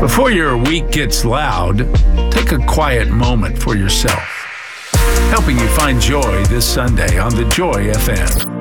Before your week gets loud, take a quiet moment for yourself. Helping you find joy this Sunday on The Joy FM.